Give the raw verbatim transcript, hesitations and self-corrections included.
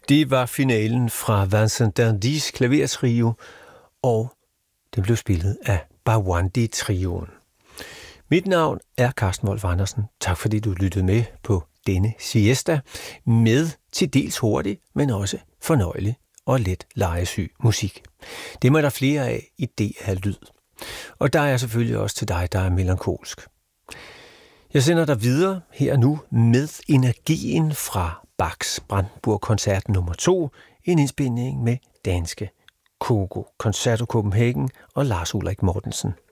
Det var finalen fra Vincent Dardys klavertrio, og den blev spillet af Bawandi-trioen. Mit navn er Carsten Wolf Andersen. Tak fordi du lyttede med på denne siesta med til dels hurtig, men også fornøjelig og let legesyg musik. Det må der flere af i D R Lyd. Og der er selvfølgelig også til dig, der er melankolsk. Jeg sender dig videre her nu med energien fra Bachs Brandenburg-koncert nummer to, en indspilning med danske Kogo, Concerto Copenhagen og Lars Ulrik Mortensen.